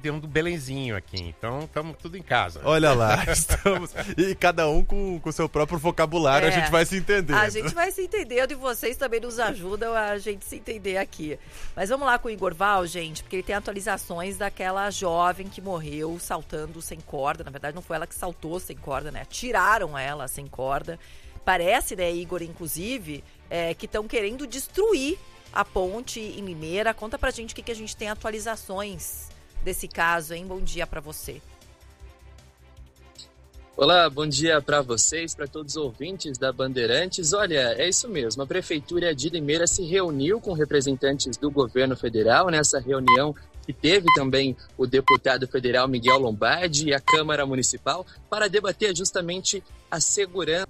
um do Belenzinho aqui, então estamos tudo em casa. Olha lá, estamos... E cada um com o seu próprio vocabulário, a gente vai se entendendo. A gente vai se entendendo e vocês também nos ajudam a gente se entender aqui. Mas vamos lá com o Igor Val, gente, porque ele tem atualizações daquela jovem que morreu saltando sem corda. Na verdade, não foi ela que saltou sem corda, né? Tiraram ela sem corda. Parece, né, Igor, inclusive, que estão querendo destruir a ponte em Limeira. Conta pra gente o que a gente tem atualizações desse caso, hein? Bom dia pra você. Olá, bom dia para vocês, para todos os ouvintes da Bandeirantes. Olha, é isso mesmo, a Prefeitura de Limeira se reuniu com representantes do governo federal. Nessa reunião que teve também o deputado federal Miguel Lombardi e a Câmara Municipal para debater justamente a segurança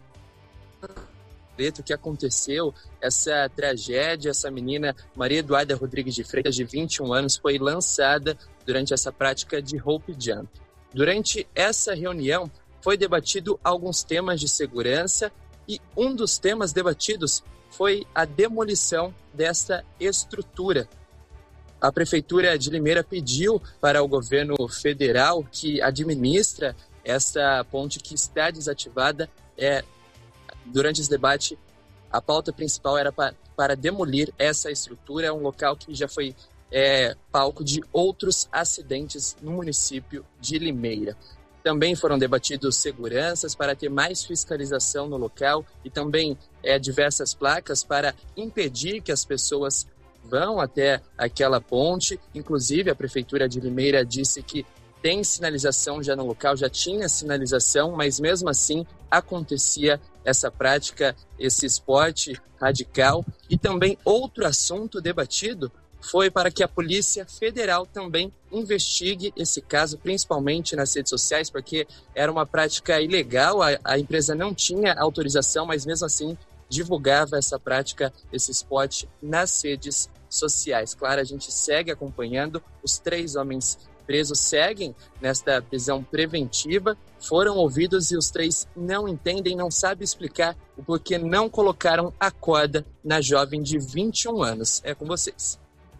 que aconteceu, essa tragédia. Essa menina, Maria Eduarda Rodrigues de Freitas, de 21 anos, foi lançada durante essa prática de rope jump. Durante essa reunião, foi debatido alguns temas de segurança e um dos temas debatidos foi a demolição dessa estrutura. A Prefeitura de Limeira pediu para o governo federal que administra essa ponte que está desativada. Durante esse debate, a pauta principal era para demolir essa estrutura. É um local que já foi palco de outros acidentes no município de Limeira. Também foram debatidos seguranças para ter mais fiscalização no local e também diversas placas para impedir que as pessoas vão até aquela ponte. Inclusive, a Prefeitura de Limeira disse que tem sinalização já no local, já tinha sinalização, mas mesmo assim acontecia essa prática, esse esporte radical. E também outro assunto debatido foi para que a Polícia Federal também investigue esse caso, principalmente nas redes sociais, porque era uma prática ilegal, a empresa não tinha autorização, mas mesmo assim divulgava essa prática, esse esporte nas redes sociais. Claro, a gente segue acompanhando. Os 3 homens presos seguem nesta prisão preventiva, foram ouvidos e os 3 não entendem, não sabem explicar o porquê não colocaram a corda na jovem de 21 anos. É com vocês.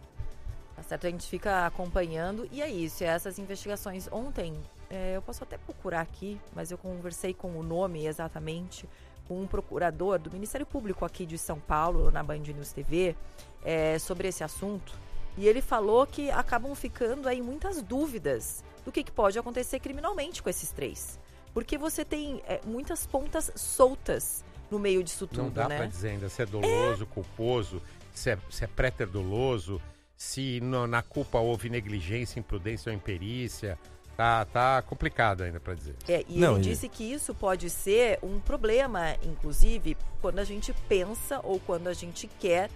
Tá certo, a gente fica acompanhando e é isso, essas investigações. Ontem, eu posso até procurar aqui, mas eu conversei com o nome exatamente, com um procurador do Ministério Público aqui de São Paulo, na Band News TV, sobre esse assunto. E ele falou que acabam ficando aí muitas dúvidas do que pode acontecer criminalmente com esses 3. Porque você tem muitas pontas soltas no meio disso tudo, Não dá né? pra dizer ainda se é doloso, culposo, se é préter-doloso, se na culpa houve negligência, imprudência ou imperícia. Tá complicado ainda pra dizer. Ele disse que isso pode ser um problema, inclusive, quando a gente pensa ou quando a gente quer...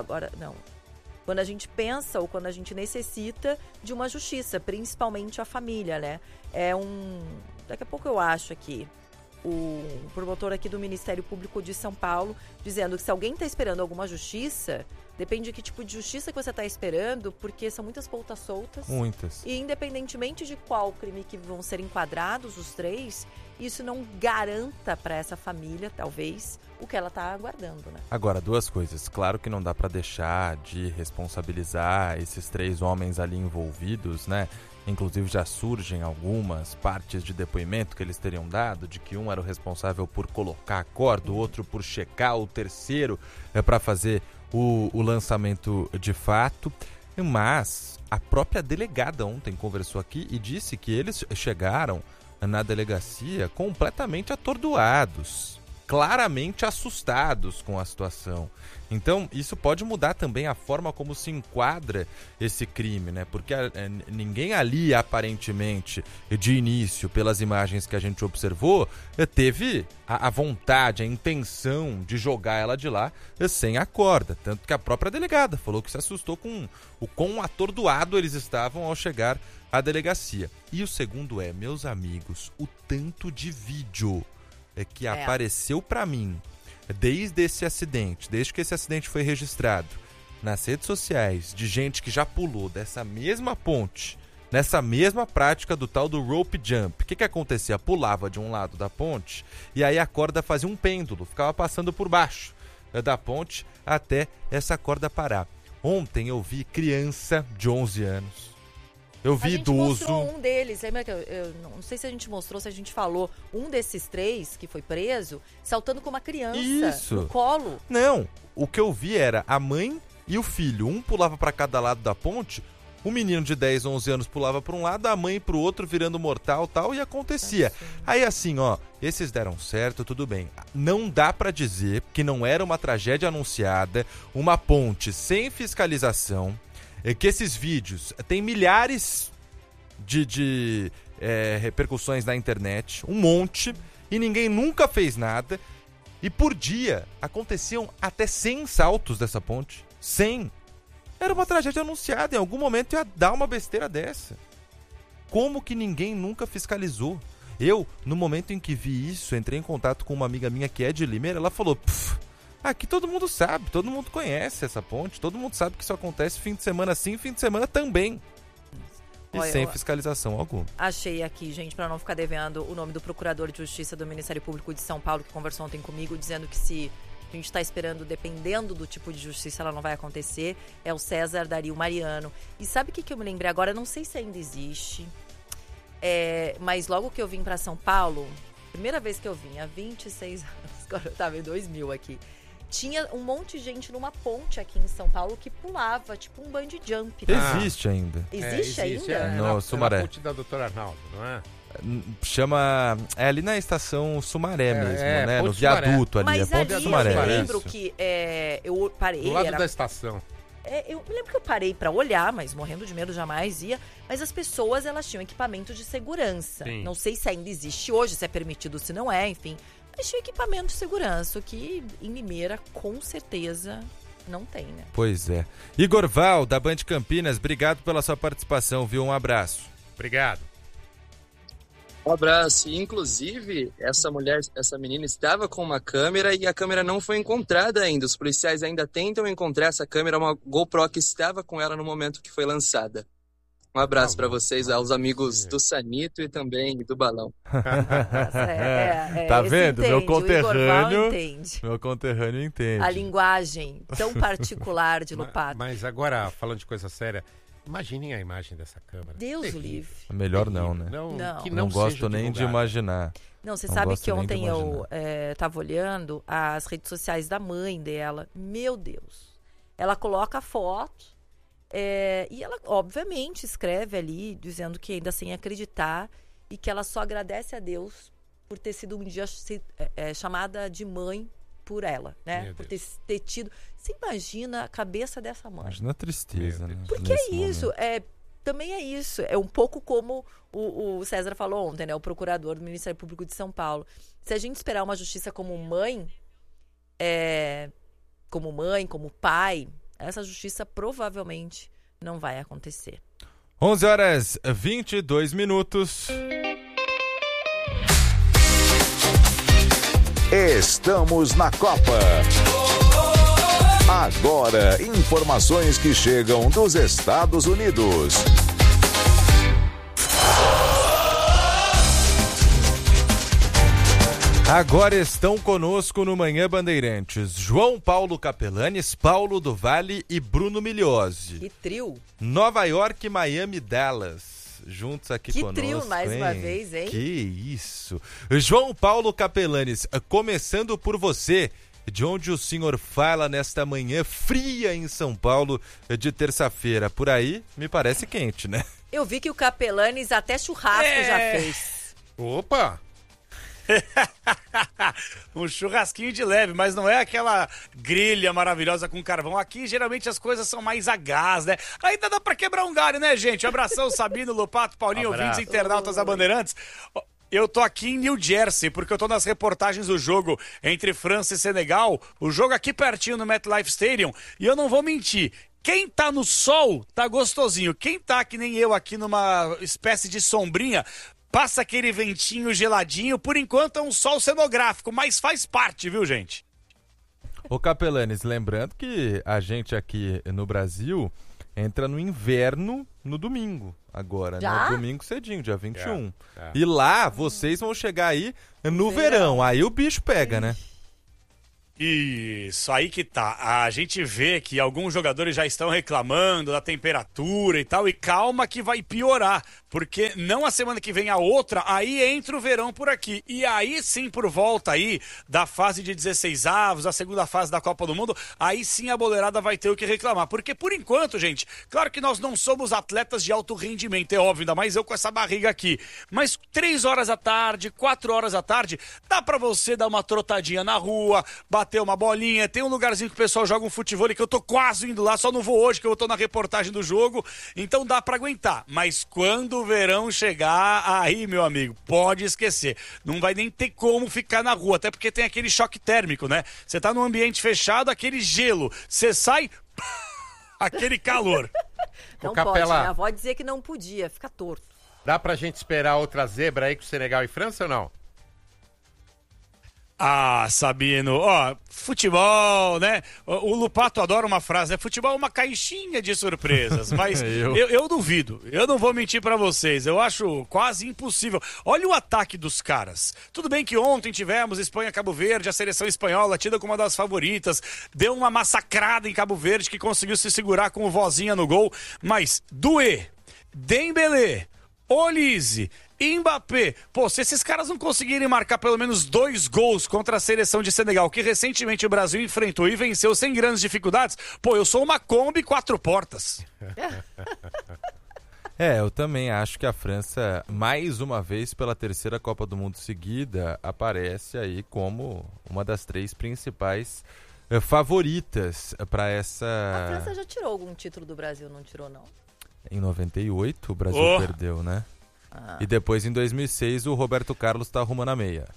Quando a gente pensa ou quando a gente necessita de uma justiça, principalmente a família, né? Daqui a pouco eu acho aqui, o promotor aqui do Ministério Público de São Paulo, dizendo que se alguém está esperando alguma justiça, depende de que tipo de justiça que você está esperando, porque são muitas pontas soltas. Muitas. E independentemente de qual crime que vão ser enquadrados, os 3, isso não garanta para essa família, talvez, o que ela está aguardando, né? Agora, 2 coisas. Claro que não dá para deixar de responsabilizar esses 3 homens ali envolvidos, né? Inclusive já surgem algumas partes de depoimento que eles teriam dado, de que um era o responsável por colocar a corda, o outro por checar, o terceiro para fazer o lançamento de fato. Mas a própria delegada ontem conversou aqui e disse que eles chegaram na delegacia completamente atordoados, claramente assustados com a situação. Então, isso pode mudar também a forma como se enquadra esse crime, né? Porque ninguém ali, aparentemente, de início, pelas imagens que a gente observou, teve a vontade, a intenção de jogar ela de lá sem a corda. Tanto que a própria delegada falou que se assustou com o quão atordoado eles estavam ao chegar à delegacia. E o segundo meus amigos, o tanto de vídeo que apareceu para mim desde esse acidente, desde que esse acidente foi registrado nas redes sociais, de gente que já pulou dessa mesma ponte, nessa mesma prática do tal do rope jump. O que acontecia? Pulava de um lado da ponte e aí a corda fazia um pêndulo, ficava passando por baixo da ponte até essa corda parar. Ontem eu vi criança de 11 anos Eu vi idoso. A gente mostrou um deles, lembra que eu não sei se a gente mostrou, se a gente falou, um desses 3 que foi preso, saltando com uma criança no colo. Não, o que eu vi era a mãe e o filho. Um pulava para cada lado da ponte, o menino de 10, 11 anos pulava para um lado, a mãe para o outro, virando mortal tal, e acontecia. Aí assim, ó, esses deram certo, tudo bem. Não dá para dizer que não era uma tragédia anunciada, uma ponte sem fiscalização, que esses vídeos têm milhares de repercussões na internet, um monte, e ninguém nunca fez nada. E por dia aconteciam até 100 saltos dessa ponte. 100! Era uma tragédia anunciada, em algum momento ia dar uma besteira dessa. Como que ninguém nunca fiscalizou? Eu, no momento em que vi isso, entrei em contato com uma amiga minha que é de Limeira, ela falou, aqui todo mundo sabe, todo mundo conhece essa ponte, todo mundo sabe que isso acontece fim de semana sim, fim de semana também. E sem fiscalização alguma. Achei aqui, gente, para não ficar devendo, o nome do procurador de justiça do Ministério Público de São Paulo, que conversou ontem comigo, dizendo que se a gente está esperando, dependendo do tipo de justiça, ela não vai acontecer, é o César Dario Mariano. E sabe o que eu me lembrei agora? Não sei se ainda existe, mas logo que eu vim para São Paulo, primeira vez que eu vim, há 26 anos, agora eu estava em 2000 aqui, tinha um monte de gente numa ponte aqui em São Paulo que pulava, tipo um bungee jump. Existe ainda. Existe ainda? No Sumaré. Na ponte da Doutora Arnaldo, não é? Chama... É ali na estação Sumaré mesmo, né? No Sumaré. viaduto ali. Mas Ponte ali Sumaré. eu me lembro que eu parei... Do lado da estação. Eu me lembro que eu parei pra olhar, mas morrendo de medo jamais ia. Mas as pessoas, elas tinham equipamento de segurança. Sim. Não sei se ainda existe hoje, se é permitido, se não é, enfim. Mas tinha equipamento de segurança, o que em Limeira, com certeza, não tem, né? Pois é. Igor Val, da Band Campinas, obrigado pela sua participação, viu? Um abraço. Obrigado. Um abraço. Inclusive, essa menina estava com uma câmera e a câmera não foi encontrada ainda. Os policiais ainda tentam encontrar essa câmera, uma GoPro que estava com ela no momento que foi lançada. Um abraço para vocês, aos amigos do Sanito e também do Balão. Tá vendo? Entende, meu conterrâneo entende. A linguagem tão particular de Lopato. Mas agora, falando de coisa séria, imaginem a imagem dessa câmera. Deus o livre. Melhor não, né? Não gosto nem de imaginar. Não, você sabe que ontem eu tava olhando as redes sociais da mãe dela. Meu Deus. Ela coloca a foto e ela, obviamente, escreve ali, dizendo que ainda sem acreditar e que ela só agradece a Deus por ter sido um dia chamada de mãe por ela, né? Por ter tido... Você imagina a cabeça dessa mãe. Imagina a tristeza, né? Porque é isso, também é isso. É um pouco como o César falou ontem, né? O procurador do Ministério Público de São Paulo. Se a gente esperar uma justiça como mãe, como pai, essa justiça provavelmente não vai acontecer. 11h22. Estamos na Copa. Agora, informações que chegam dos Estados Unidos. Agora estão conosco no Manhã Bandeirantes João Paulo Capelanes, Paulo do Vale e Bruno Migliozzi. Que trio! Nova York, Miami, Dallas. Juntos aqui conosco. Que trio mais uma vez, hein? Que isso! João Paulo Capelanes, começando por você, de onde o senhor fala nesta manhã fria em São Paulo de terça-feira. Por aí, me parece quente, né? Eu vi que o Capelanes até churrasco já fez. Opa! Um churrasquinho de leve, mas não é aquela grelha maravilhosa com carvão. Aqui geralmente as coisas são mais a gás, né? Ainda dá pra quebrar um galho, né, gente? Abração, Sabino, Lopato, Paulinho, ouvintes, internautas da Bandeirantes. Eu tô aqui em New Jersey, porque eu tô nas reportagens do jogo entre França e Senegal. O jogo aqui pertinho no MetLife Stadium. E eu não vou mentir. Quem tá no sol, tá gostosinho. Quem tá que nem eu aqui numa espécie de sombrinha, passa aquele ventinho geladinho. Por enquanto é um sol cenográfico, mas faz parte, viu, gente? Ô Capelanes, lembrando que a gente aqui no Brasil entra no inverno no domingo, agora, né? Domingo cedinho, dia 21. E lá vocês vão chegar aí no verão. Aí o bicho pega, né? Isso, aí que tá. A gente vê que alguns jogadores já estão reclamando da temperatura e tal, e calma que vai piorar, porque não a semana que vem, a outra, aí entra o verão por aqui. E aí sim, por volta aí da fase de 16avos, a segunda fase da Copa do Mundo, aí sim a boleirada vai ter o que reclamar. Porque por enquanto, gente, claro que nós não somos atletas de alto rendimento, é óbvio, ainda mais eu com essa barriga aqui. Mas 3 horas da tarde, 4 horas da tarde, dá pra você dar uma trotadinha na rua, bater uma bolinha, tem um lugarzinho que o pessoal joga um futebol que eu tô quase indo lá, só não vou hoje que eu tô na reportagem do jogo, então dá pra aguentar. Mas quando o verão chegar, aí, meu amigo, pode esquecer. Não vai nem ter como ficar na rua, até porque tem aquele choque térmico, né? Você tá num ambiente fechado, aquele gelo, você sai, aquele calor. Não Capela, pode, minha avó dizia que não podia, fica torto. dá pra gente esperar outra zebra aí com Senegal e França ou não? Ah, Sabino, ó, futebol, né? O Lupato adora uma frase, né? Futebol é uma caixinha de surpresas, mas eu duvido, eu não vou mentir pra vocês, eu acho quase impossível. Olha o ataque dos caras. Tudo bem que ontem tivemos Espanha-Cabo Verde, a seleção espanhola, tida como uma das favoritas, deu uma massacrada em Cabo Verde que conseguiu se segurar com o Vozinha no gol, mas Doué, Dembélé, Olise, Mbappé, pô, se esses caras não conseguirem marcar pelo menos 2 gols contra a seleção de Senegal, que recentemente o Brasil enfrentou e venceu sem grandes dificuldades, pô, eu sou uma Kombi 4 portas. Eu também acho que a França, mais uma vez pela 3ª Copa do Mundo seguida, aparece aí como uma das 3 principais favoritas para essa... A França já tirou algum título do Brasil, não tirou não? Em 98 o Brasil perdeu, né? E depois, em 2006, o Roberto Carlos tá arrumando a meia.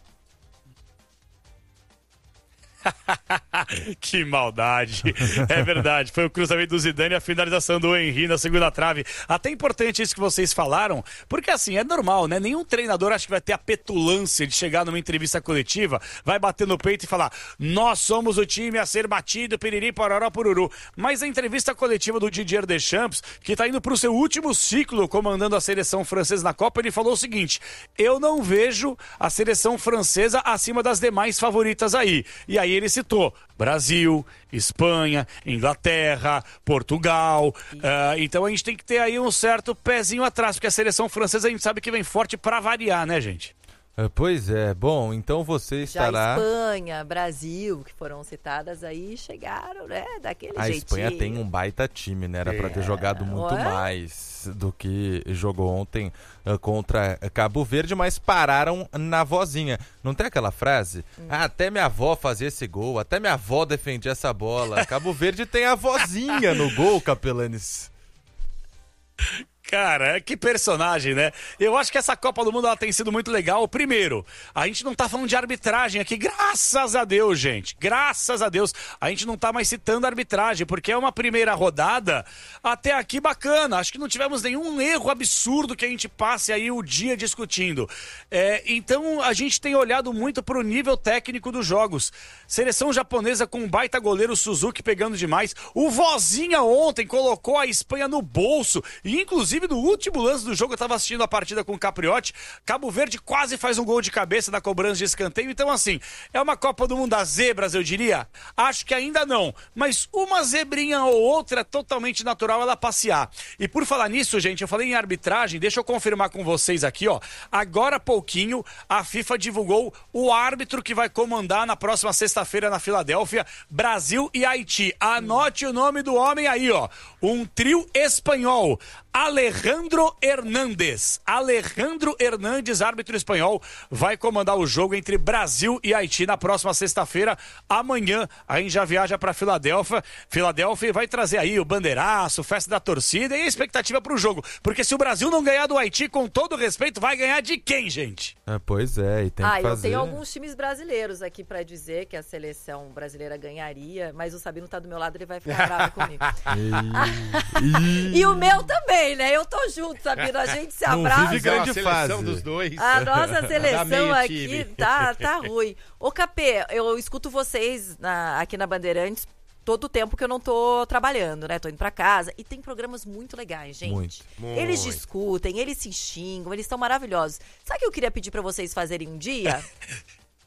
Que maldade, é verdade, foi o cruzamento do Zidane e a finalização do Henry na segunda trave. Até importante isso que vocês falaram, porque assim, é normal, né? Nenhum treinador acho que vai ter a petulância de chegar numa entrevista coletiva, vai bater no peito e falar, nós somos o time a ser batido, piriri, pororó, pururu. Mas a entrevista coletiva do Didier Deschamps, que tá indo pro seu último ciclo comandando a seleção francesa na Copa, ele falou o seguinte, eu não vejo a seleção francesa acima das demais favoritas aí. E aí ele citou Brasil, Espanha, Inglaterra, Portugal. Então a gente tem que ter aí um certo pezinho atrás, porque a seleção francesa a gente sabe que vem forte pra variar, né, gente? Pois é, bom, então você estará... Já Espanha, Brasil, que foram citadas aí, chegaram, né, daquele jeitinho. A Espanha tem um baita time, né, era pra ter jogado muito mais do que jogou ontem contra Cabo Verde, mas pararam na vozinha. Não tem aquela frase? Até minha avó fazia esse gol, até minha avó defendia essa bola. Cabo Verde tem a vozinha no gol, Capelanes. Cara, que personagem, né? Eu acho que essa Copa do Mundo ela tem sido muito legal. Primeiro, a gente não tá falando de arbitragem aqui, graças a Deus, gente. Graças a Deus, a gente não tá mais citando arbitragem, porque é uma primeira rodada até aqui bacana. Acho que não tivemos nenhum erro absurdo que a gente passe aí o dia discutindo. Então, a gente tem olhado muito pro nível técnico dos jogos. Seleção japonesa com um baita goleiro Suzuki pegando demais. O Vozinha ontem colocou a Espanha no bolso e, inclusive, no último lance do jogo, eu tava assistindo a partida com o Capriotti, Cabo Verde quase faz um gol de cabeça na cobrança de escanteio, então assim, é uma Copa do Mundo das zebras, eu diria? Acho que ainda não, mas uma zebrinha ou outra totalmente natural ela passear. E por falar nisso, gente, eu falei em arbitragem, deixa eu confirmar com vocês aqui, ó, agora há pouquinho a FIFA divulgou o árbitro que vai comandar na próxima sexta-feira na Filadélfia, Brasil e Haiti. Anote o nome do homem aí, ó, um trio espanhol, Alejandro Hernández, árbitro espanhol, vai comandar o jogo entre Brasil e Haiti na próxima sexta-feira. Amanhã a gente já viaja para Filadélfia e vai trazer aí o bandeiraço, festa da torcida e a expectativa para o jogo. Porque se o Brasil não ganhar do Haiti, com todo respeito, vai ganhar de quem, gente? Pois é, e tem que fazer... Eu tenho alguns times brasileiros aqui para dizer que a seleção brasileira ganharia, mas o Sabino tá do meu lado, ele vai ficar bravo comigo. E o meu também, né? Eu tô junto, Sabino, a gente se abraça. Não vive grande fase dos dois. A nossa seleção aqui time. tá ruim. Ô, Capê, eu escuto vocês aqui na Bandeirantes todo o tempo que eu não tô trabalhando, né? Tô indo pra casa. E tem programas muito legais, gente. Muito. Eles discutem, eles se xingam, eles estão maravilhosos. Sabe o que eu queria pedir pra vocês fazerem um dia?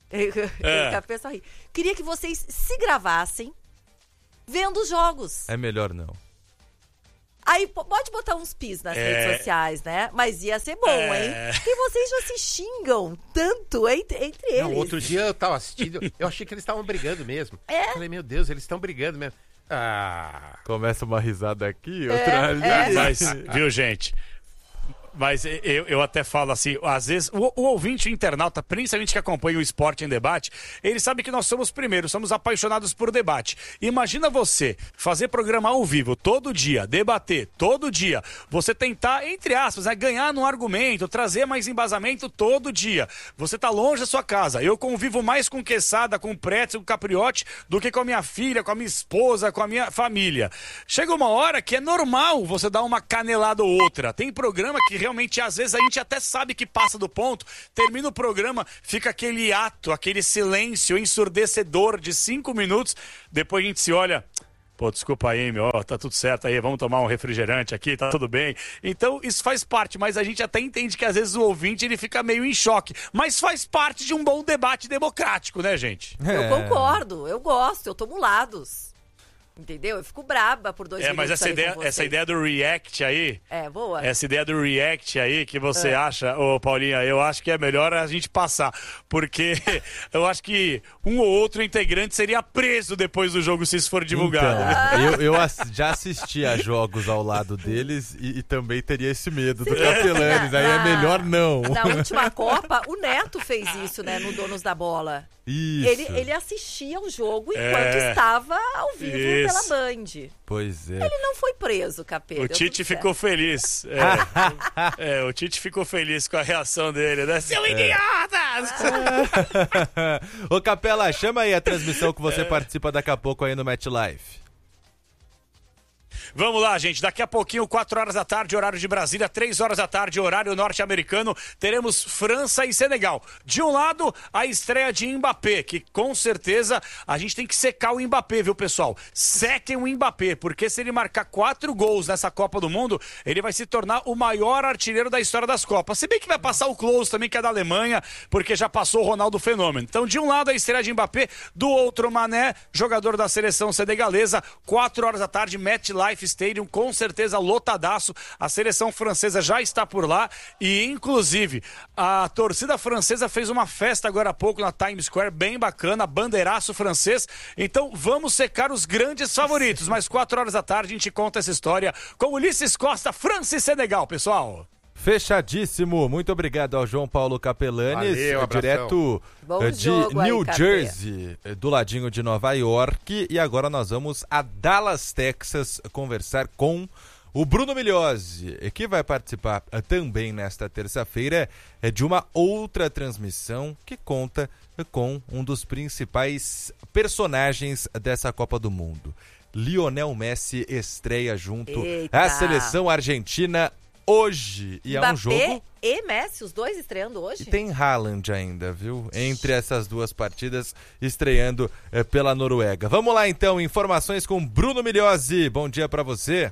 O Capê só ri. Queria que vocês se gravassem vendo os jogos. É melhor não. Aí pode botar uns pis nas redes sociais, né? Mas ia ser bom, hein? Porque vocês já se xingam tanto entre eles. Não, outro dia eu tava assistindo, eu achei que eles estavam brigando mesmo. Falei, meu Deus, eles estão brigando mesmo. Começa uma risada aqui, outra ali. Mas, viu, gente? Mas eu até falo assim, às vezes, o ouvinte, o internauta, principalmente que acompanha o Esporte em Debate, ele sabe que nós somos primeiros, somos apaixonados por debate. Imagina você fazer programa ao vivo todo dia, debater todo dia, você tentar, entre aspas, né, ganhar num argumento, trazer mais embasamento todo dia. Você tá longe da sua casa. Eu convivo mais com Quesada, com Pretzel, com Capriotti, do que com a minha filha, com a minha esposa, com a minha família. Chega uma hora que é normal você dar uma canelada ou outra. Tem programa que realmente, às vezes, a gente até sabe que passa do ponto, termina o programa, fica aquele ato, aquele silêncio ensurdecedor de 5 minutos, depois a gente se olha, pô, desculpa aí, tá tudo certo aí, vamos tomar um refrigerante aqui, tá tudo bem. Então, isso faz parte, mas a gente até entende que, às vezes, o ouvinte, ele fica meio em choque, mas faz parte de um bom debate democrático, né, gente? Eu concordo, eu gosto, eu tomo lados. Entendeu? Eu fico braba por 2 minutos. Mas essa ideia do react aí. Boa. Essa ideia do react aí que você acha, Paulinha, eu acho que é melhor a gente passar. Porque eu acho que um ou outro integrante seria preso depois do jogo se isso for divulgado. Então, eu já assisti a jogos ao lado deles e também teria esse medo do Capelanes. Aí é melhor não. Na última Copa, o Neto fez isso, né? No Donos da Bola. Isso. Ele assistia o jogo enquanto estava ao vivo pela Band. Pois é. Ele não foi preso, Capê. O Tite ficou feliz. O Tite ficou feliz com a reação dele, né? Seu idiota! Ô, Capela, chama aí a transmissão que você participa daqui a pouco aí no Match Live. Vamos lá, gente. Daqui a pouquinho, 4 horas da tarde, horário de Brasília, 3 horas da tarde, horário norte-americano, teremos França e Senegal. De um lado, a estreia de Mbappé, que com certeza a gente tem que secar o Mbappé, viu, pessoal? Sequem o Mbappé, porque se ele marcar 4 gols nessa Copa do Mundo, ele vai se tornar o maior artilheiro da história das Copas. Se bem que vai passar o Klose também, que é da Alemanha, porque já passou o Ronaldo Fenômeno. Então, de um lado, a estreia de Mbappé, do outro, Mané, jogador da seleção senegalesa, 4 horas da tarde, Match Life Stadium, com certeza lotadaço. A seleção francesa já está por lá e, inclusive, a torcida francesa fez uma festa agora há pouco na Times Square, bem bacana, bandeiraço francês. Então, vamos secar os grandes favoritos. Mas 4 horas da tarde a gente conta essa história com Ulisses Costa, França e Senegal, pessoal. Fechadíssimo. Muito obrigado ao João Paulo Capelanes, direto de New Jersey, do ladinho de Nova York. E agora nós vamos a Dallas, Texas, conversar com o Bruno Migliozzi, que vai participar também nesta terça-feira de uma outra transmissão que conta com um dos principais personagens dessa Copa do Mundo. Lionel Messi estreia junto à seleção argentina hoje. E Mbappé é um jogo... e Messi, os dois estreando hoje? E tem Haaland ainda, viu? Entre essas duas partidas, estreando pela Noruega. Vamos lá, então, informações com Bruno Migliozzi. Bom dia pra você.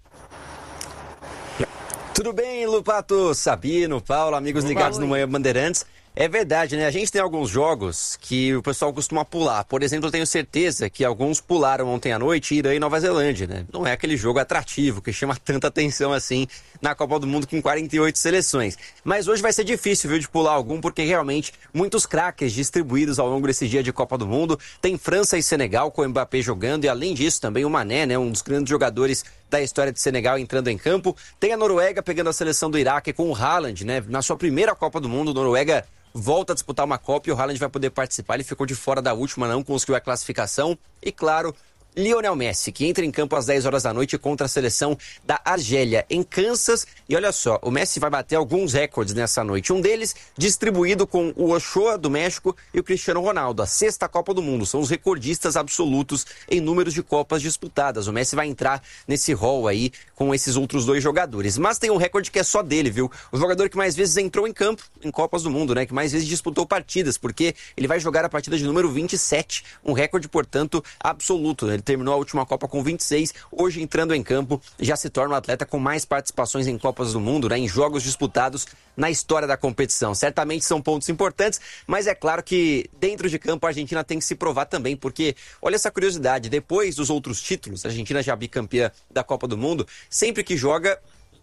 Tudo bem, Lupato, Sabino, Paulo, amigos ligados no Manhã Bandeirantes. É verdade, né? A gente tem alguns jogos que o pessoal costuma pular. Por exemplo, eu tenho certeza que alguns pularam ontem à noite Irã e Nova Zelândia, né? Não é aquele jogo atrativo que chama tanta atenção assim na Copa do Mundo com 48 seleções. Mas hoje vai ser difícil, viu, de pular algum, porque realmente muitos craques distribuídos ao longo desse dia de Copa do Mundo. Tem França e Senegal com o Mbappé jogando e, além disso, também o Mané, né? Um dos grandes jogadores da história de Senegal entrando em campo. Tem a Noruega pegando a seleção do Iraque com o Haaland, né? Na sua primeira Copa do Mundo, a Noruega volta a disputar uma Copa e o Haaland vai poder participar. Ele ficou de fora da última, não conseguiu a classificação. E, claro, Lionel Messi, que entra em campo às 10 horas da noite contra a seleção da Argélia, em Kansas. E olha só, o Messi vai bater alguns recordes nessa noite. Um deles distribuído com o Ochoa, do México, e o Cristiano Ronaldo. A 6ª Copa do Mundo. São os recordistas absolutos em números de Copas disputadas. O Messi vai entrar nesse rol aí com esses outros dois jogadores. Mas tem um recorde que é só dele, viu? O jogador que mais vezes entrou em campo em Copas do Mundo, né? Que mais vezes disputou partidas, porque ele vai jogar a partida de número 27. Um recorde, portanto, absoluto. Ele terminou a última Copa com 26, hoje entrando em campo, já se torna o atleta com mais participações em Copas do Mundo, né, em jogos disputados na história da competição. Certamente são pontos importantes, mas é claro que dentro de campo a Argentina tem que se provar também, porque olha essa curiosidade, depois dos outros títulos, a Argentina já bicampeã da Copa do Mundo, sempre que joga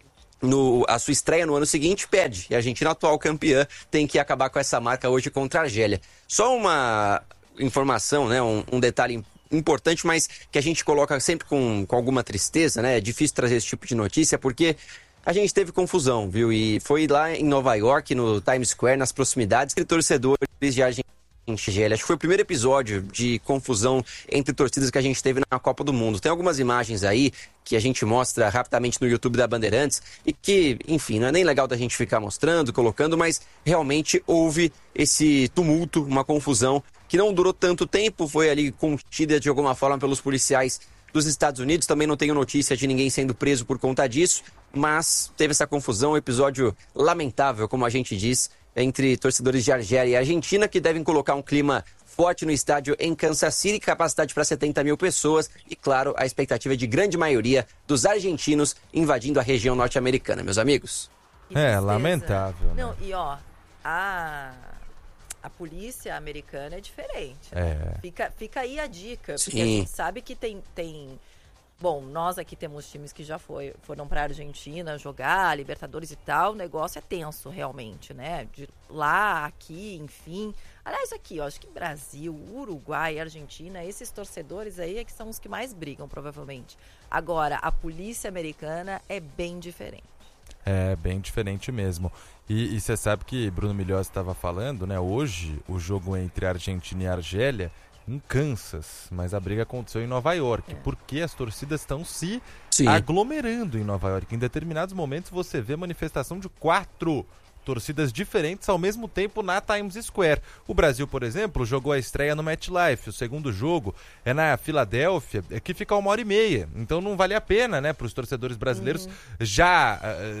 a sua estreia no ano seguinte, perde. E a Argentina, atual campeã, tem que acabar com essa marca hoje contra a Argélia. Só uma informação, né, um detalhe importante, mas que a gente coloca sempre com alguma tristeza, né? É difícil trazer esse tipo de notícia, porque a gente teve confusão, viu? E foi lá em Nova York, no Times Square, nas proximidades, entre torcedores de Argentina. Acho que foi o primeiro episódio de confusão entre torcidas que a gente teve na Copa do Mundo. Tem algumas imagens aí que a gente mostra rapidamente no YouTube da Bandeirantes e que, enfim, não é nem legal da gente ficar mostrando, colocando, mas realmente houve esse tumulto, uma confusão que não durou tanto tempo, foi ali contida de alguma forma pelos policiais dos Estados Unidos. Também não tenho notícia de ninguém sendo preso por conta disso, mas teve essa confusão, um episódio lamentável, como a gente diz, entre torcedores de Argélia e Argentina, que devem colocar um clima forte no estádio em Kansas City, capacidade para 70 mil pessoas e, claro, a expectativa é de grande maioria dos argentinos invadindo a região norte-americana, meus amigos. Lamentável. Não, né? E ó, a polícia americana é diferente. Né? Fica aí a dica, porque a gente sabe que tem... Bom, nós aqui temos times que já foram para a Argentina jogar, Libertadores e tal, o negócio é tenso realmente, né? De lá, aqui, enfim. Aliás, aqui, ó, acho que Brasil, Uruguai, Argentina, esses torcedores aí é que são os que mais brigam, provavelmente. Agora, a polícia americana é bem diferente. É, bem diferente mesmo. E você sabe que Bruno Milhões estava falando, né? Hoje, o jogo entre Argentina e Argélia em Kansas, mas a briga aconteceu em Nova York, porque as torcidas estão se aglomerando em Nova York. Em determinados momentos você vê manifestação de 4 torcidas diferentes ao mesmo tempo na Times Square. O Brasil, por exemplo, jogou a estreia no MetLife. O segundo jogo é na Filadélfia, que fica 1h30. Então não vale a pena, né, para os torcedores brasileiros já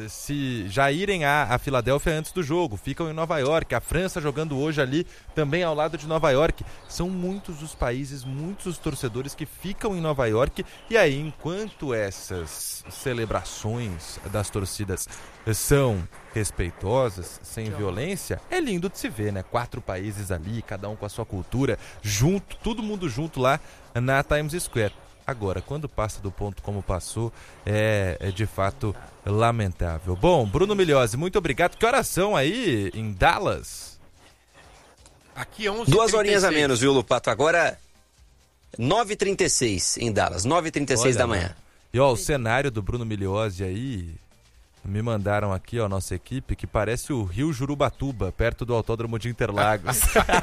irem a Filadélfia antes do jogo. Ficam em Nova York. A França jogando hoje ali também ao lado de Nova York. São muitos os países, muitos os torcedores que ficam em Nova York. E aí, enquanto essas celebrações das torcidas são respeitosas, sem violência, é lindo de se ver, né? 4 países ali, cada um com a sua cultura, junto, todo mundo junto lá na Times Square. Agora, quando passa do ponto como passou, é de fato lamentável. Bom, Bruno Milhões, muito obrigado. Que horas são aí em Dallas? Aqui 11h36. 2 horinhas a menos, viu, Lupato? Agora 9h36 em Dallas, 9h36 da manhã. E ó, o cenário do Bruno Milhões aí... Me mandaram aqui, ó, nossa equipe, que parece o Rio Jurubatuba, perto do Autódromo de Interlagos.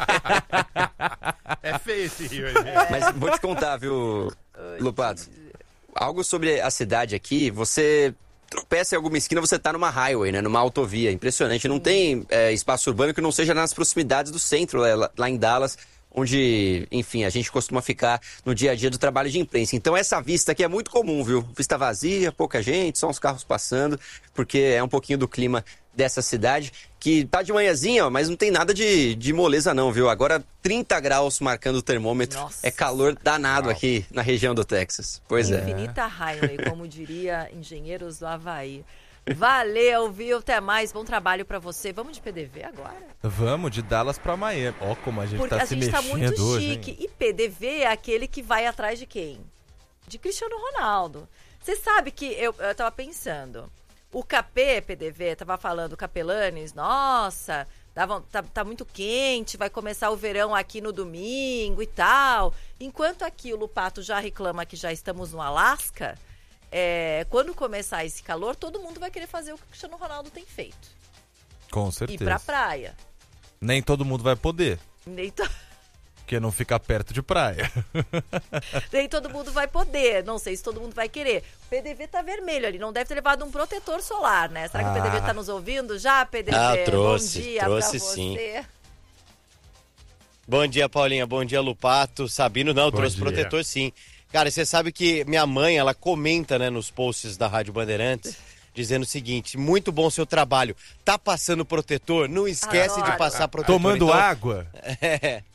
É feio esse rio aí. Mas vou te contar, viu, Lupato? Algo sobre a cidade aqui, você tropeça em alguma esquina, você tá numa highway, né, numa autovia. Impressionante. Não tem espaço urbano que não seja nas proximidades do centro, lá em Dallas, onde, enfim, a gente costuma ficar no dia a dia do trabalho de imprensa. Então essa vista aqui é muito comum, viu? Vista vazia, pouca gente, só uns carros passando, porque é um pouquinho do clima dessa cidade, que tá de manhãzinha, ó, mas não tem nada de moleza não, viu? Agora 30 graus marcando o termômetro. Nossa. É calor danado aqui na região do Texas. Pois Infinita highway, como diria engenheiros do Havaí. Valeu, viu? Até mais. Bom trabalho pra você. Vamos de PDV agora? Vamos, de Dallas pra Miami. Ó, como a gente porque tá se mexendo hoje. Porque a gente tá muito hoje, chique. Hein? E PDV é aquele que vai atrás de quem? De Cristiano Ronaldo. Você sabe que eu tava pensando. O KP, PDV, tava falando, Capelanes, nossa, tá muito quente, vai começar o verão aqui no domingo e tal. Enquanto aqui o Lupato já reclama que já estamos no Alasca... quando começar esse calor, todo mundo vai querer fazer o que o Cristiano Ronaldo tem feito. Com certeza. Ir pra praia. Nem todo mundo vai poder. Porque não fica perto de praia. Nem todo mundo vai poder. Não sei se todo mundo vai querer. O PDV tá vermelho ali. Não deve ter levado um protetor solar, né? Será que o PDV tá nos ouvindo já, PDV? Trouxe. Bom dia trouxe pra sim. você. Bom dia, Paulinha. Bom dia, Lupato. Sabino, não, trouxe protetor sim. Cara, você sabe que minha mãe, ela comenta, né, nos posts da Rádio Bandeirantes, dizendo o seguinte: muito bom seu trabalho. Tá passando protetor? Não esquece de passar protetor. Tomando então, água?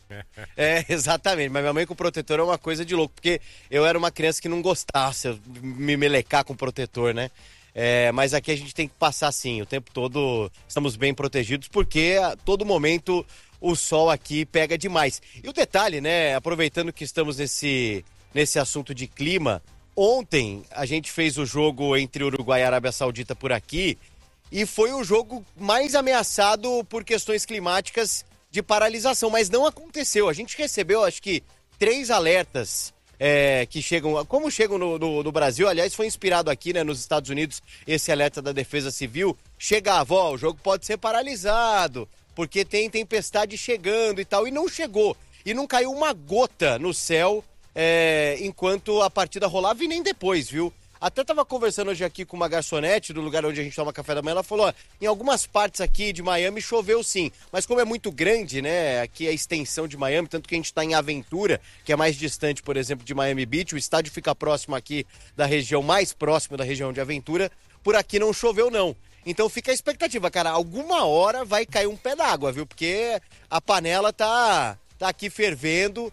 Exatamente. Mas minha mãe com protetor é uma coisa de louco, porque eu era uma criança que não gostasse de me melecar com protetor, né? Mas aqui a gente tem que passar sim, o tempo todo estamos bem protegidos, porque a todo momento o sol aqui pega demais. E o detalhe, né, aproveitando que estamos nesse assunto de clima, ontem a gente fez o jogo entre Uruguai e Arábia Saudita por aqui, e foi o jogo mais ameaçado por questões climáticas de paralisação, mas não aconteceu. A gente recebeu, acho que, 3 alertas que chegam, como chegam no Brasil, aliás, foi inspirado aqui, né, nos Estados Unidos, esse alerta da Defesa Civil. Chegava, o jogo pode ser paralisado, porque tem tempestade chegando e tal, e não chegou. E não caiu uma gota no céu enquanto a partida rolava e nem depois, viu? Até tava conversando hoje aqui com uma garçonete do lugar onde a gente toma café da manhã, ela falou, em algumas partes aqui de Miami choveu sim, mas como é muito grande, né, aqui a extensão de Miami, tanto que a gente tá em Aventura, que é mais distante, por exemplo, de Miami Beach, o estádio fica próximo aqui da região, mais próximo da região de Aventura, por aqui não choveu não. Então fica a expectativa, cara, alguma hora vai cair um pé d'água, viu, porque a panela tá aqui fervendo,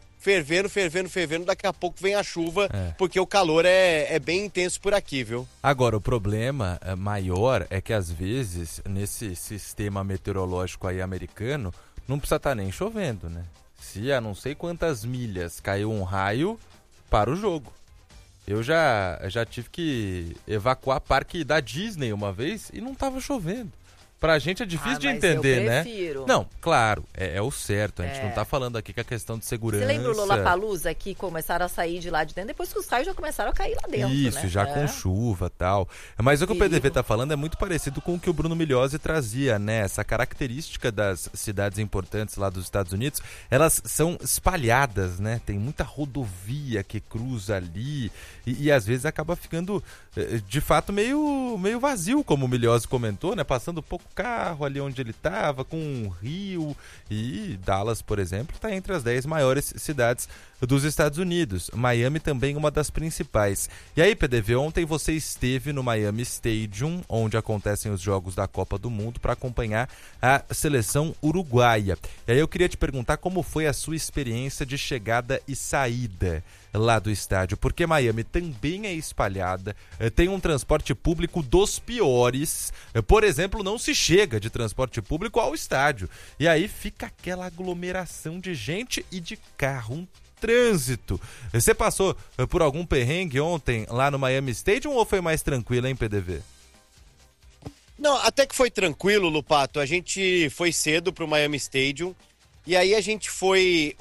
daqui a pouco vem a chuva, porque o calor é bem intenso por aqui, viu? Agora, o problema maior é que às vezes, nesse sistema meteorológico aí americano, não precisa estar nem chovendo, né? Se a não sei quantas milhas caiu um raio, para o jogo. Eu já tive que evacuar parque da Disney uma vez e não estava chovendo. Pra gente é difícil de entender, né? Não, claro, é o certo. A gente não tá falando aqui que a questão de segurança... Você lembra o Lollapalooza que começaram a sair de lá de dentro, depois que os raios já começaram a cair lá dentro, Isso, né? já com chuva e tal. Mas o que o PDV tá falando é muito parecido com o que o Bruno Migliozzi trazia, né? Essa característica das cidades importantes lá dos Estados Unidos, elas são espalhadas, né? Tem muita rodovia que cruza ali e às vezes acaba ficando, de fato, meio vazio, como o Migliozzi comentou, né? Passando pouco carro ali onde ele estava, com um rio, e Dallas, por exemplo, está entre as 10 maiores cidades dos Estados Unidos. Miami também uma das principais. E aí, PDV, ontem você esteve no Miami Stadium, onde acontecem os jogos da Copa do Mundo, para acompanhar a seleção uruguaia. E aí eu queria te perguntar como foi a sua experiência de chegada e saída lá do estádio, porque Miami também é espalhada, tem um transporte público dos piores, por exemplo, não se chega de transporte público ao estádio, e aí fica aquela aglomeração de gente e de carro, um trânsito. Você passou por algum perrengue ontem lá no Miami Stadium ou foi mais tranquilo, hein, PDV? Não, até que foi tranquilo, Lupato, a gente foi cedo pro Miami Stadium, e aí a gente foi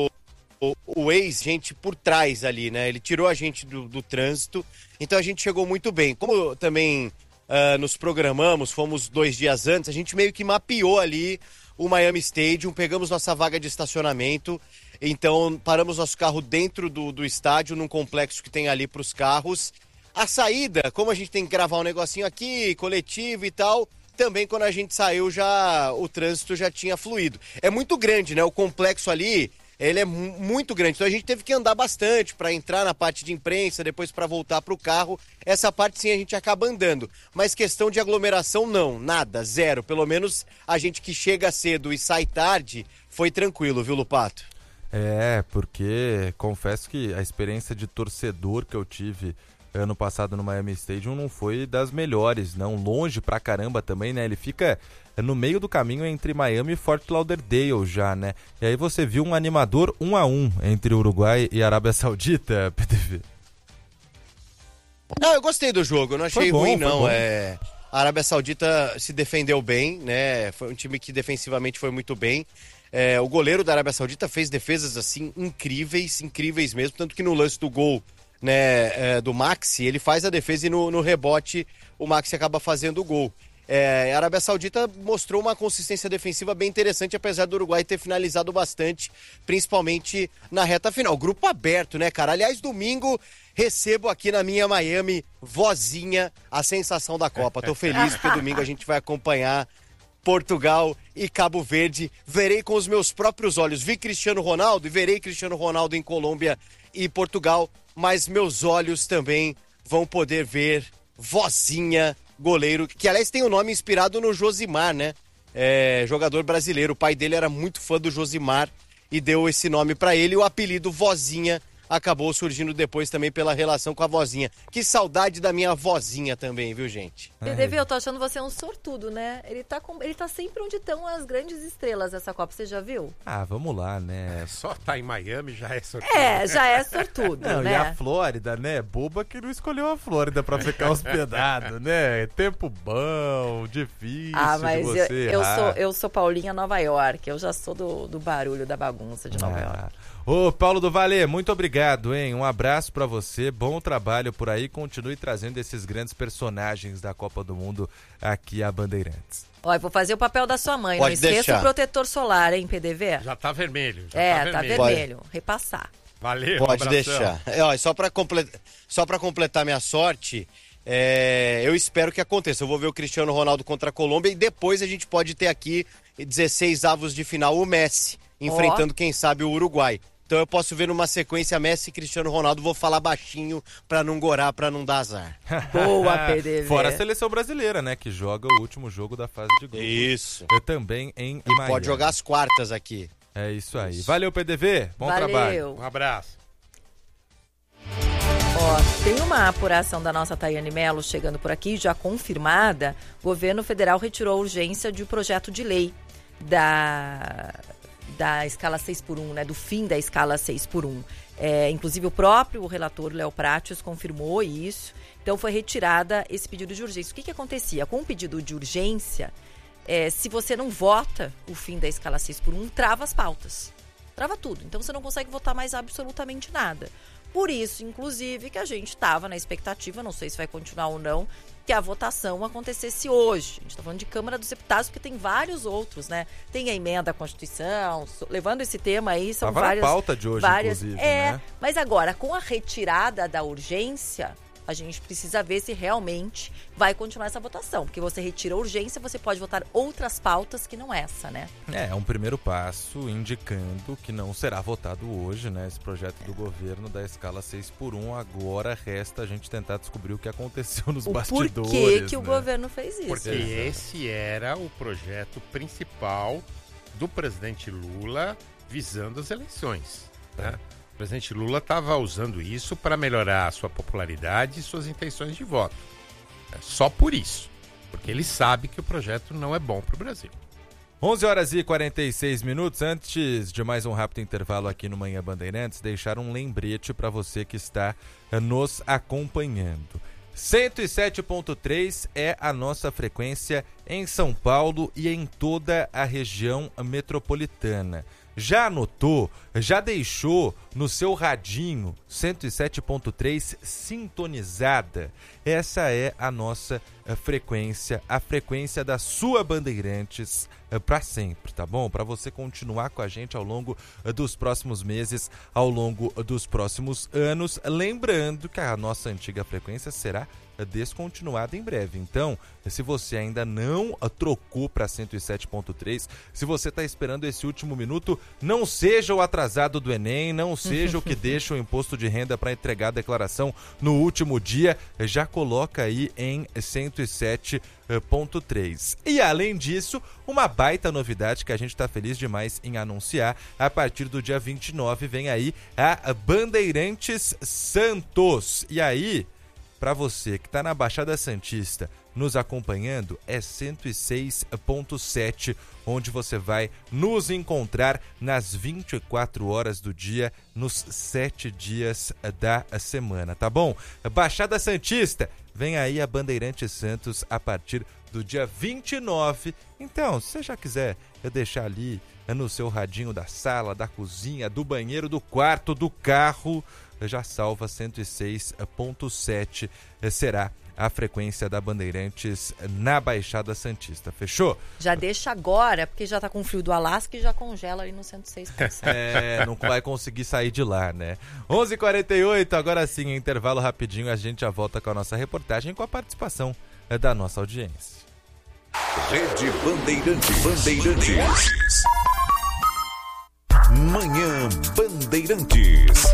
o ex-gente por trás ali, né? Ele tirou a gente do trânsito, então a gente chegou muito bem. Como também nos programamos, fomos 2 dias antes, a gente meio que mapeou ali o Miami Stadium, pegamos nossa vaga de estacionamento, então paramos nosso carro dentro do estádio, num complexo que tem ali para os carros. A saída, como a gente tem que gravar um negocinho aqui, coletivo e tal, também quando a gente saiu o trânsito já tinha fluído. É muito grande, né? O complexo ali, ele é muito grande, então a gente teve que andar bastante para entrar na parte de imprensa, depois para voltar para o carro. Essa parte sim a gente acaba andando, mas questão de aglomeração não, nada, zero. Pelo menos a gente que chega cedo e sai tarde foi tranquilo, viu, Lupato? Porque confesso que a experiência de torcedor que eu tive ano passado no Miami Stadium não foi das melhores, não, longe pra caramba também, né? Ele fica no meio do caminho entre Miami e Fort Lauderdale já, né? E aí você viu um animador 1-1 entre Uruguai e Arábia Saudita, PDV? Não, eu gostei do jogo, eu não achei ruim, não. A Arábia Saudita se defendeu bem, né? Foi um time que defensivamente foi muito bem. O goleiro da Arábia Saudita fez defesas, assim, incríveis mesmo, tanto que no lance do gol, né, do Maxi, ele faz a defesa e no rebote o Maxi acaba fazendo o gol. A Arábia Saudita mostrou uma consistência defensiva bem interessante, apesar do Uruguai ter finalizado bastante, principalmente na reta final. Grupo aberto, né, cara? Aliás, domingo recebo aqui na minha Miami vozinha a sensação da Copa. Tô feliz porque domingo a gente vai acompanhar Portugal e Cabo Verde. Verei com os meus próprios olhos. Vi Cristiano Ronaldo e verei Cristiano Ronaldo em Colômbia e Portugal, mas meus olhos também vão poder ver vozinha, goleiro, que aliás tem o nome inspirado no Josimar, né? Jogador brasileiro. O pai dele era muito fã do Josimar e deu esse nome para ele. O apelido Vozinha acabou surgindo depois também pela relação com a vozinha. Que saudade da minha vozinha também, viu, gente? PDV, eu tô achando você um sortudo, né? Ele tá sempre onde estão as grandes estrelas dessa Copa, você já viu? Ah, vamos lá, né? Só tá em Miami já é sortudo. Já é sortudo, não, né? E a Flórida, né? Boba que não escolheu a Flórida pra ficar hospedado, né? Tempo bom, difícil mas de você eu sou Paulinha Nova York, eu já sou do barulho, da bagunça de Nova York. Ô, Paulo do Vale, muito obrigado, hein? Um abraço pra você, bom trabalho por aí, continue trazendo esses grandes personagens da Copa do Mundo aqui a Bandeirantes. Ó, eu vou fazer o papel da sua mãe, Pode não esqueça deixar. o protetor solar, hein, PDV? Já tá vermelho. Tá vermelho. Repassar. Valeu, Pode um deixar. Só pra completar minha sorte, eu espero que aconteça. Eu vou ver o Cristiano Ronaldo contra a Colômbia e depois a gente pode ter aqui 16 avos de final o Messi, enfrentando, quem sabe, o Uruguai. Então eu posso ver numa sequência Messi e Cristiano Ronaldo, vou falar baixinho pra não gorar, pra não dar azar. Boa, PDV. Fora a seleção brasileira, né, que joga o último jogo da fase de grupos. Isso. Também em Miami. Pode jogar as quartas aqui. É isso aí. Valeu, PDV. Bom trabalho. Um abraço. Ó, tem uma apuração da nossa Tayane Mello chegando por aqui, já confirmada. O governo federal retirou a urgência de um projeto de lei da escala 6x1, né, do fim da escala 6x1. Inclusive o próprio relator Léo Pratios confirmou isso, então foi retirada esse pedido de urgência. O que acontecia? Com o pedido de urgência, se você não vota o fim da escala 6x1, trava as pautas, trava tudo, então você não consegue votar mais absolutamente nada. Por isso, inclusive, que a gente estava na expectativa, não sei se vai continuar ou não, que a votação acontecesse hoje. A gente está falando de Câmara dos Deputados, porque tem vários outros, né? Tem a emenda à Constituição, levando esse tema aí, são várias... Tava na pauta de hoje, inclusive, né? Mas agora, com a retirada da urgência, a gente precisa ver se realmente vai continuar essa votação. Porque você retira a urgência, você pode votar outras pautas que não essa, né? É um primeiro passo indicando que não será votado hoje, né? Esse projeto do governo da escala 6x1. Agora resta a gente tentar descobrir o que aconteceu nos bastidores. Por que o governo fez isso? Porque esse era o projeto principal do presidente Lula visando as eleições, né? O presidente Lula estava usando isso para melhorar a sua popularidade e suas intenções de voto. Só por isso. Porque ele sabe que o projeto não é bom para o Brasil. 11h46. Antes de mais um rápido intervalo aqui no Manhã Bandeirantes, deixar um lembrete para você que está nos acompanhando. 107.3 é a nossa frequência em São Paulo e em toda a região metropolitana. Já anotou, já deixou no seu radinho 107.3 sintonizada? Essa é a nossa frequência, a frequência da sua Bandeirantes para sempre, tá bom? Para você continuar com a gente ao longo dos próximos meses, ao longo dos próximos anos. Lembrando que a nossa antiga frequência será descontinuada em breve. Então, se você ainda não trocou para 107.3, se você está esperando esse último minuto, não seja o atrasado do Enem, não seja o que deixa o imposto de renda para entregar a declaração no último dia, já coloca aí em 107.3. E além disso, uma baita novidade que a gente está feliz demais em anunciar: a partir do dia 29 vem aí a Bandeirantes Santos. E aí, para você que está na Baixada Santista nos acompanhando, é 106.7, onde você vai nos encontrar nas 24 horas do dia, nos 7 dias da semana, tá bom? Baixada Santista, vem aí a Bandeirantes Santos a partir do dia 29. Então, se você já quiser deixar ali no seu radinho da sala, da cozinha, do banheiro, do quarto, do carro, já salva 106.7, será a frequência da Bandeirantes na Baixada Santista. Fechou? Já deixa agora, porque já tá com frio do Alasca e já congela ali no 106.7. Não vai conseguir sair de lá, né? 11h48, agora sim, intervalo rapidinho, a gente já volta com a nossa reportagem com a participação da nossa audiência. Rede Bandeirantes. Manhã Bandeirantes.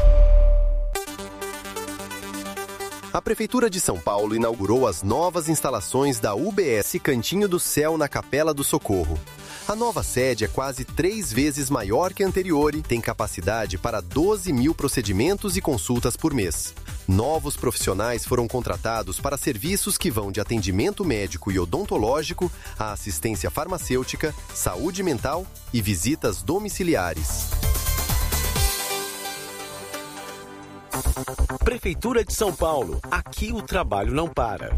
A Prefeitura de São Paulo inaugurou as novas instalações da UBS Cantinho do Céu na Capela do Socorro. A nova sede é quase 3 vezes maior que a anterior e tem capacidade para 12 mil procedimentos e consultas por mês. Novos profissionais foram contratados para serviços que vão de atendimento médico e odontológico a assistência farmacêutica, saúde mental e visitas domiciliares. Prefeitura de São Paulo. Aqui o trabalho não para.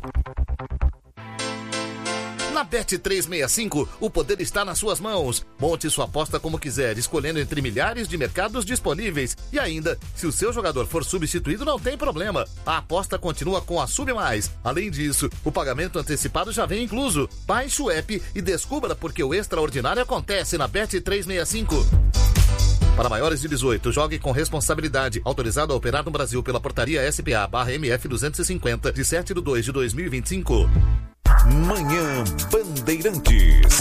Na Bet365, o poder está nas suas mãos. Monte sua aposta como quiser, escolhendo entre milhares de mercados disponíveis. E ainda, se o seu jogador for substituído, não tem problema. A aposta continua com a Sub Mais. Além disso, o pagamento antecipado já vem incluso. Baixe o app e descubra porque o extraordinário acontece na Bet365. Para maiores de 18, jogue com responsabilidade. Autorizado a operar no Brasil pela portaria SPA/MF 250, de 7/2/2025. Manhã Bandeirantes.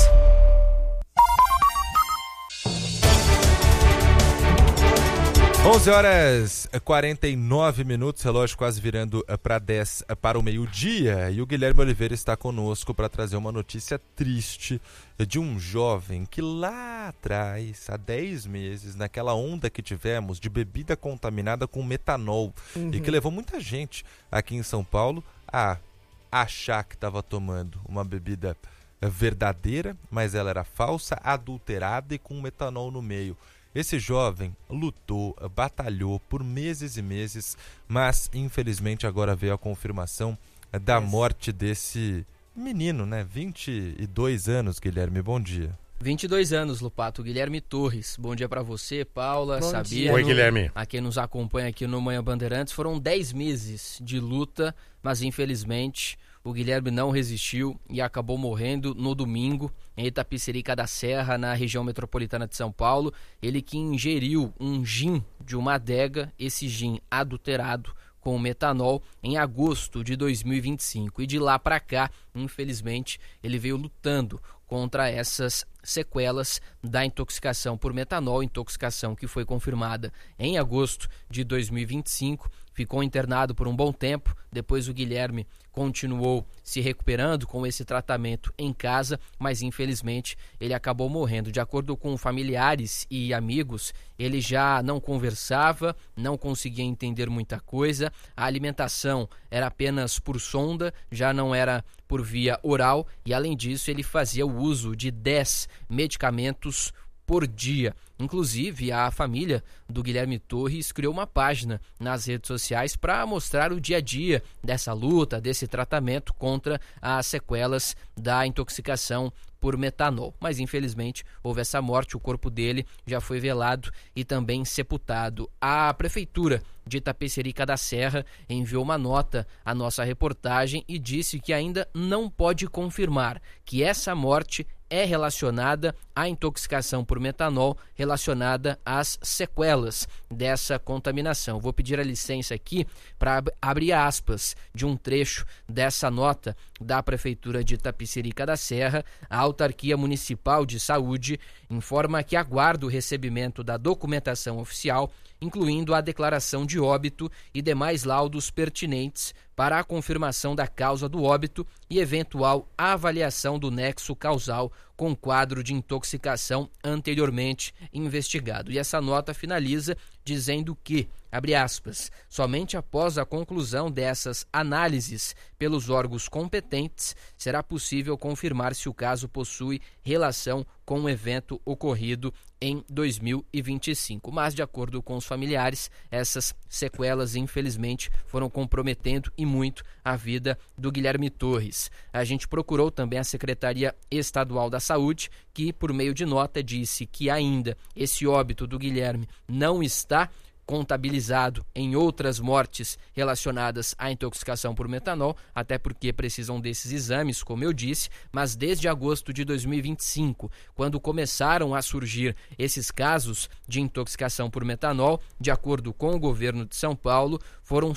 Onze horas 49 minutos, relógio quase virando para 10 para o meio-dia. E o Guilherme Oliveira está conosco para trazer uma notícia triste de um jovem que lá atrás, há 10 meses, naquela onda que tivemos de bebida contaminada com metanol, e que levou muita gente aqui em São Paulo a achar que estava tomando uma bebida verdadeira, mas ela era falsa, adulterada e com metanol no meio. Esse jovem lutou, batalhou por meses e meses, mas infelizmente agora veio a confirmação da morte desse menino, né? 22 anos, Guilherme, bom dia. 22 anos, Lupato. Guilherme Torres. Bom dia pra você, Paula, Sabino. Oi, Guilherme. A quem nos acompanha aqui no Manhã Bandeirantes. Foram 10 meses de luta, mas infelizmente o Guilherme não resistiu e acabou morrendo no domingo em Itapecerica da Serra, na região metropolitana de São Paulo. Ele que ingeriu um gin de uma adega, esse gin adulterado com metanol, em agosto de 2025. E de lá para cá, infelizmente, ele veio lutando contra essas sequelas da intoxicação por metanol, intoxicação que foi confirmada em agosto de 2025. Ficou internado por um bom tempo, depois o Guilherme continuou se recuperando com esse tratamento em casa, mas infelizmente ele acabou morrendo. De acordo com familiares e amigos, ele já não conversava, não conseguia entender muita coisa, a alimentação era apenas por sonda, já não era por via oral, e além disso ele fazia o uso de 10 medicamentos por dia. Inclusive, a família do Guilherme Torres criou uma página nas redes sociais para mostrar o dia a dia dessa luta, desse tratamento contra as sequelas da intoxicação por metanol. Mas, infelizmente, houve essa morte, o corpo dele já foi velado e também sepultado. A Prefeitura de Itapecerica da Serra enviou uma nota à nossa reportagem e disse que ainda não pode confirmar que essa morte é relacionada à intoxicação por metanol, relacionada às sequelas dessa contaminação. Vou pedir a licença aqui para abrir aspas de um trecho dessa nota da Prefeitura de Itapecerica da Serra. A Autarquia Municipal de Saúde informa que aguarda o recebimento da documentação oficial, incluindo a declaração de óbito e demais laudos pertinentes para a confirmação da causa do óbito e eventual avaliação do nexo causal com quadro de intoxicação anteriormente investigado. E essa nota finaliza dizendo que, abre aspas, somente após a conclusão dessas análises pelos órgãos competentes será possível confirmar se o caso possui relação com o evento ocorrido em 2025. Mas, de acordo com os familiares, essas sequelas, infelizmente, foram comprometendo e muito a vida do Guilherme Torres. A gente procurou também a Secretaria Estadual da Saúde, que, por meio de nota, disse que ainda esse óbito do Guilherme não está contabilizado em outras mortes relacionadas à intoxicação por metanol, até porque precisam desses exames, como eu disse, mas desde agosto de 2025, quando começaram a surgir esses casos de intoxicação por metanol, de acordo com o governo de São Paulo, foram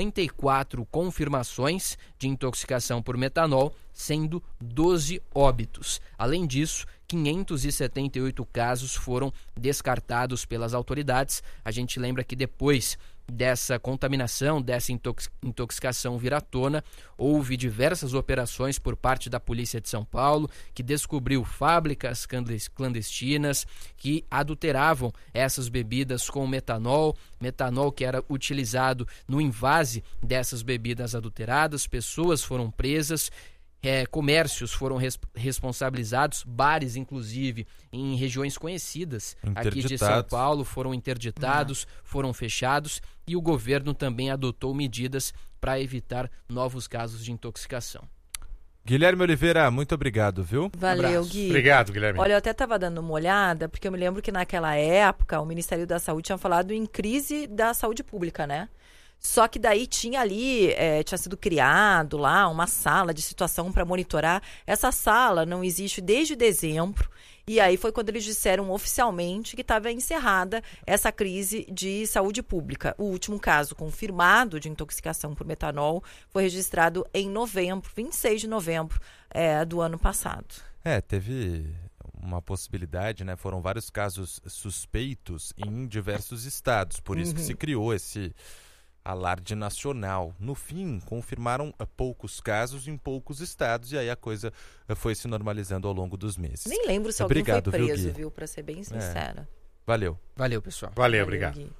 54 confirmações de intoxicação por metanol, sendo 12 óbitos. Além disso, 578 casos foram descartados pelas autoridades. A gente lembra que depois dessa contaminação, dessa intoxicação vir à tona, houve diversas operações por parte da Polícia de São Paulo, que descobriu fábricas clandestinas que adulteravam essas bebidas com metanol que era utilizado no invase dessas bebidas adulteradas. Pessoas foram presas, comércios foram responsabilizados, bares, inclusive, em regiões conhecidas aqui de São Paulo, foram interditados, foram fechados, e o governo também adotou medidas para evitar novos casos de intoxicação. Guilherme Oliveira, muito obrigado, viu? Valeu, Gui. Obrigado, Guilherme. Olha, eu até estava dando uma olhada, porque eu me lembro que naquela época o Ministério da Saúde tinha falado em crise da saúde pública, né? Só que daí tinha ali, tinha sido criado lá uma sala de situação para monitorar. Essa sala não existe desde dezembro. E aí foi quando eles disseram oficialmente que estava encerrada essa crise de saúde pública. O último caso confirmado de intoxicação por metanol foi registrado em novembro, 26 de novembro do ano passado. Teve uma possibilidade, né? Foram vários casos suspeitos em diversos estados. Por isso que se criou esse alarde nacional. No fim, confirmaram poucos casos em poucos estados, e aí a coisa foi se normalizando ao longo dos meses. Nem lembro se alguém foi preso, viu? Pra ser bem sincera. Valeu. Valeu, pessoal. Valeu, obrigado. Gui.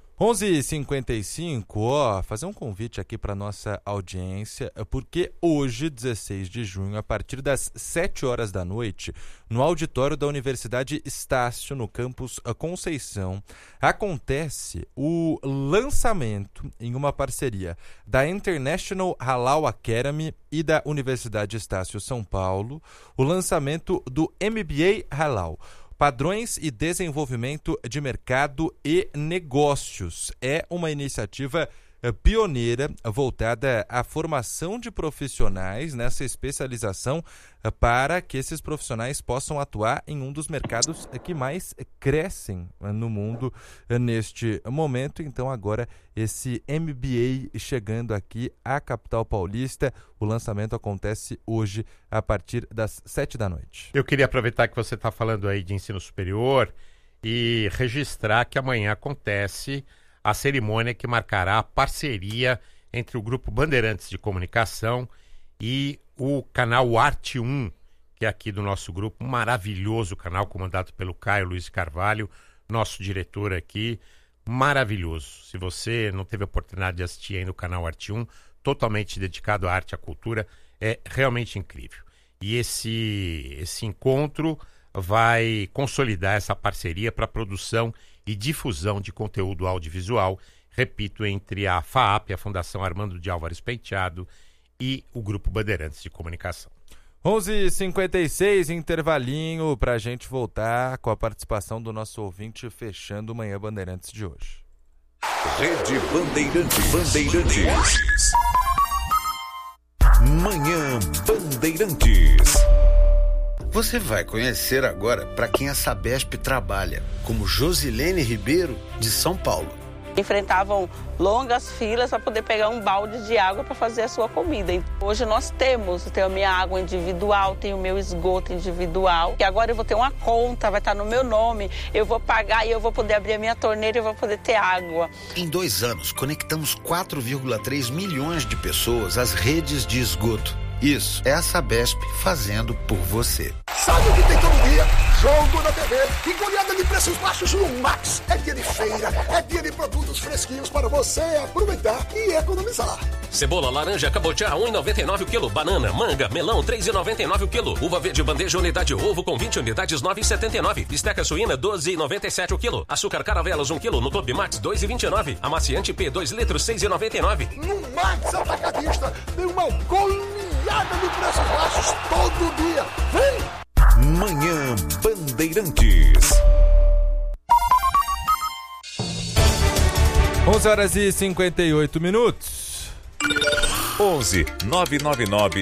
11h55, fazer um convite aqui para nossa audiência, porque hoje, 16 de junho, a partir das 7 horas da noite, no auditório da Universidade Estácio, no campus Conceição, acontece o lançamento, em uma parceria da International Halal Academy e da Universidade Estácio São Paulo, o lançamento do MBA Halal. Padrões e Desenvolvimento de Mercado e Negócios. É uma iniciativa pioneira voltada à formação de profissionais nessa especialização para que esses profissionais possam atuar em um dos mercados que mais crescem no mundo neste momento. Então agora esse MBA chegando aqui à capital paulista. O lançamento acontece hoje a partir das 7 da noite. Eu queria aproveitar que você está falando aí de ensino superior e registrar que amanhã acontece a cerimônia que marcará a parceria entre o Grupo Bandeirantes de Comunicação e o canal Arte 1, que é aqui do nosso grupo, um maravilhoso canal comandado pelo Caio Luiz Carvalho, nosso diretor aqui, maravilhoso. Se você não teve a oportunidade de assistir ainda o canal Arte 1, totalmente dedicado à arte e à cultura, é realmente incrível. E esse encontro vai consolidar essa parceria para a produção e difusão de conteúdo audiovisual, repito, entre a FAAP, a Fundação Armando de Álvares Penteado, e o Grupo Bandeirantes de Comunicação. 11h56, intervalinho para a gente voltar com a participação do nosso ouvinte, fechando o Manhã Bandeirantes de hoje. Rede Bandeirantes. Manhã Bandeirantes. Você vai conhecer agora para quem a Sabesp trabalha, como Josilene Ribeiro, de São Paulo. Enfrentavam longas filas para poder pegar um balde de água para fazer a sua comida. Hoje nós tenho a minha água individual, tenho o meu esgoto individual, que agora eu vou ter uma conta, vai estar no meu nome, eu vou pagar e eu vou poder abrir a minha torneira e eu vou poder ter água. Em 2 anos, conectamos 4,3 milhões de pessoas às redes de esgoto. Isso é a Sabesp fazendo por você. Sabe o que tem todo dia? Jogo na TV e goleada de preços baixos no Max. É dia de feira, é dia de produtos fresquinhos para você aproveitar e economizar. Cebola laranja cabotiá 1,99 o quilo. Banana, manga, melão 3,99 o quilo. Uva verde bandeja unidade ovo com 20 unidades 9,79. Bisteca suína 12,97 o quilo. Açúcar caravelas 1 quilo no Clube Max 2,29. Amaciante P 2 litros 6,99. No Max Atacadista tem uma goleada de preços baixos todo dia. Vem! Manhã Bandeirantes. 11h58. 11 999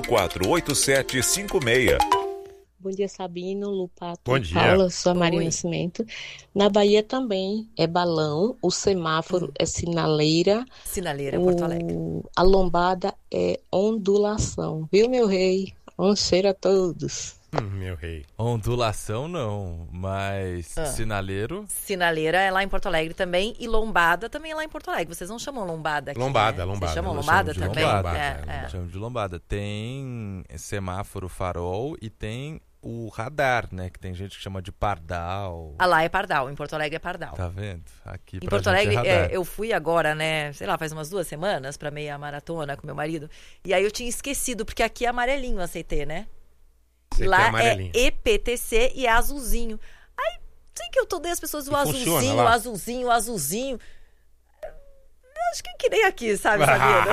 048756. Bom dia, Sabino, Lupato, Bom dia. Paula, sou a Maria Nascimento. Na Bahia também é balão, o semáforo é sinaleira. Sinaleira, Porto Alegre. A lombada é ondulação. Viu, meu rei? Um cheiro a todos. Meu rei. Ondulação não, mas sinaleiro... Sinaleira é lá em Porto Alegre também e lombada também é lá em Porto Alegre. Vocês não chamam lombada aqui, Lombada. Vocês chamam lombada também? Chamamos de lombada. Tem semáforo farol e tem o radar, né? Que tem gente que chama de pardal. Lá é pardal, em Porto Alegre é pardal. Tá vendo? Aqui em Porto Alegre, eu fui agora, né? Sei lá, faz umas 2 semanas pra meia maratona com meu marido. E aí eu tinha esquecido, porque aqui é amarelinho a CT, né? Lá é EPTC e é azulzinho. Aí, sei que eu tô dando as pessoas o azulzinho. Acho que nem aqui, sabe, Sabino?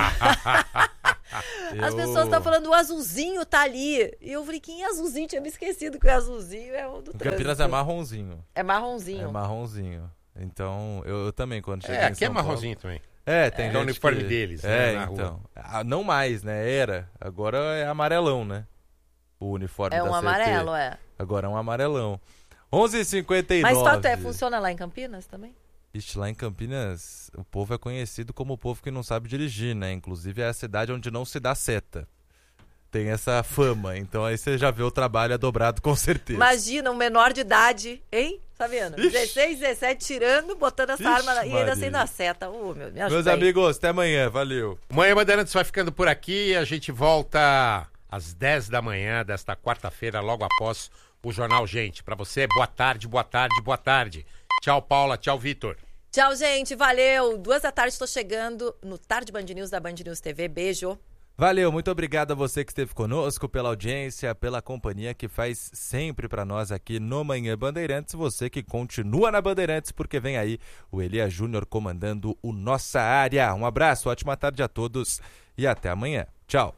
As pessoas estão falando o azulzinho tá ali. E eu falei, quem é azulzinho? Tinha me esquecido que o azulzinho é o do trânsito. Campinas é marronzinho. É marronzinho. É marronzinho. Então, eu também, quando cheguei em aqui São é marronzinho Paulo, também. Tem o uniforme deles, né? Na então. rua. Não mais, né? Era. Agora é amarelão, né? O uniforme da CT. É um amarelo, Agora é um amarelão. 11h59. Mas fato funciona lá em Campinas também? Ixi, lá em Campinas, o povo é conhecido como o povo que não sabe dirigir, né? Inclusive é a cidade onde não se dá seta. Tem essa fama. Então aí você já vê o trabalho dobrado com certeza. Imagina um menor de idade, hein? Tá vendo? 16, 17 tirando, botando essa arma e ainda sem dar seta. Meus amigos, até amanhã. Valeu. Manhã Bandeirantes vai ficando por aqui. A gente volta às 10 da manhã desta quarta-feira, logo após o Jornal Gente. Pra você, boa tarde. Tchau, Paula. Tchau, Vitor. Tchau, gente. Valeu. 2 da tarde estou chegando no Tarde Band News da Band News TV. Beijo. Valeu. Muito obrigado a você que esteve conosco, pela audiência, pela companhia que faz sempre pra nós aqui no Manhã Bandeirantes. Você que continua na Bandeirantes, porque vem aí o Elias Júnior comandando o Nossa Área. Um abraço, ótima tarde a todos e até amanhã. Tchau.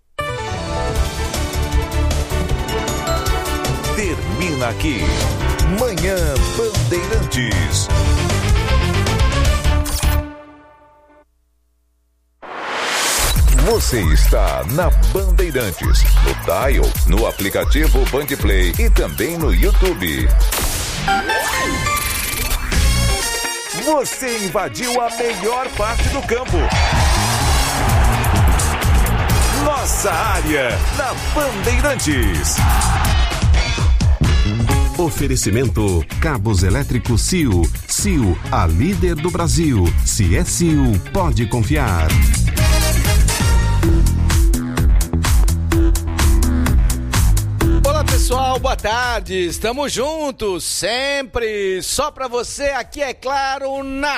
Termina aqui Manhã Bandeirantes. Você está na Bandeirantes, no dial, no aplicativo Bandplay e também no YouTube. Você invadiu a melhor parte do campo. Nossa Área, na Bandeirantes. Oferecimento Cabos Elétricos Sil. Sil, a líder do Brasil. Se é Sil, pode confiar. Olá pessoal, boa tarde, estamos juntos, sempre, só pra você, aqui é claro, na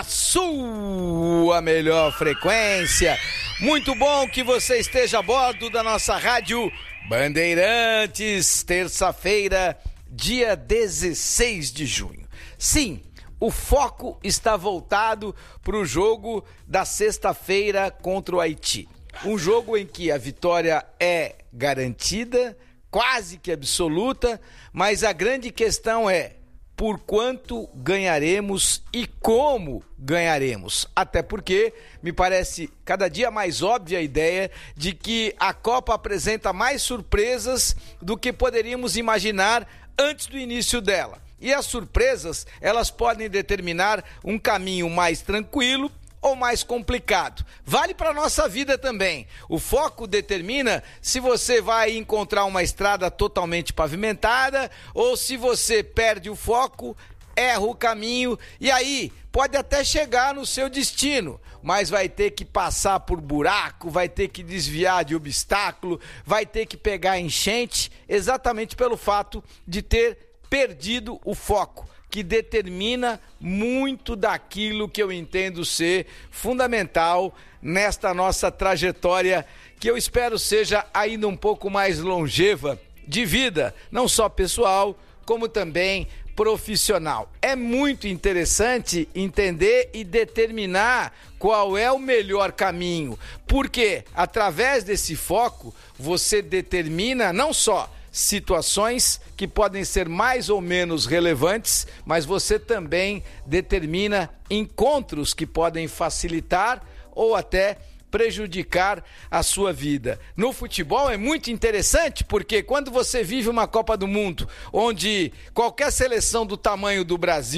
sua melhor frequência. Muito bom que você esteja a bordo da nossa rádio Bandeirantes, terça-feira, dia 16 de junho. Sim, o foco está voltado para o jogo da sexta-feira contra o Haiti. Um jogo em que a vitória é garantida, quase que absoluta, mas a grande questão é por quanto ganharemos e como ganharemos. Até porque me parece cada dia mais óbvia a ideia de que a Copa apresenta mais surpresas do que poderíamos imaginar antes do início dela. E as surpresas, elas podem determinar um caminho mais tranquilo ou mais complicado. Vale para a nossa vida também. O foco determina se você vai encontrar uma estrada totalmente pavimentada ou se você perde o foco, erra o caminho e aí pode até chegar no seu destino, mas vai ter que passar por buraco, vai ter que desviar de obstáculo, vai ter que pegar enchente, exatamente pelo fato de ter perdido o foco, que determina muito daquilo que eu entendo ser fundamental nesta nossa trajetória, que eu espero seja ainda um pouco mais longeva de vida, não só pessoal, como também profissional. É muito interessante entender e determinar qual é o melhor caminho, porque através desse foco você determina não só situações que podem ser mais ou menos relevantes, mas você também determina encontros que podem facilitar ou até prejudicar a sua vida. No futebol é muito interessante porque quando você vive uma Copa do Mundo onde qualquer seleção do tamanho do Brasil